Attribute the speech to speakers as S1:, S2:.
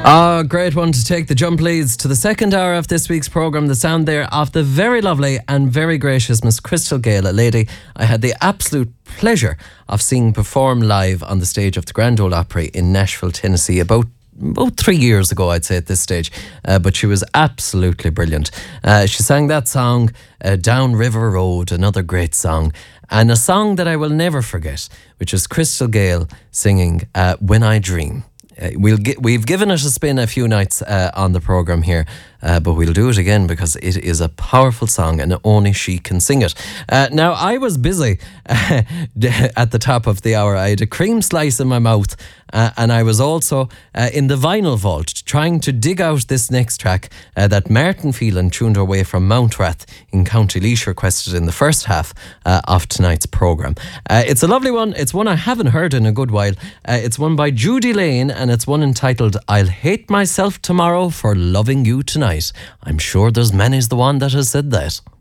S1: Great one to take the jump leads to the second hour of this week's programme. The sound there of the very lovely and very gracious Miss Crystal Gale, a lady I had the absolute pleasure of seeing perform live on the stage of the Grand Ole Opry in Nashville, Tennessee, about 3 years ago, I'd say, at this stage. But she was absolutely brilliant. She sang that song, Down River Road, another great song, and a song that I will never forget, which is Crystal Gale singing When I Dream. We've given it a spin a few nights on the programme here, but we'll do it again because it is a powerful song and only she can sing it. Now, I was busy at the top of the hour. I had a cream slice in my mouth and I was also in the vinyl vault trying to dig out this next track that Martin Phelan tuned away from Mountrath in County Laois requested in the first half of tonight's programme. It's a lovely one. It's one I haven't heard in a good while. It's one by Judy Lane and it's one entitled I'll Hate Myself Tomorrow for Loving You Tonight. I'm sure there's many's the one that has said that.